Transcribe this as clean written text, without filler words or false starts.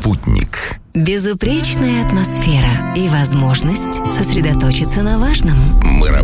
Спутник. Безупречная атмосфера и возможность сосредоточиться на важном. Мы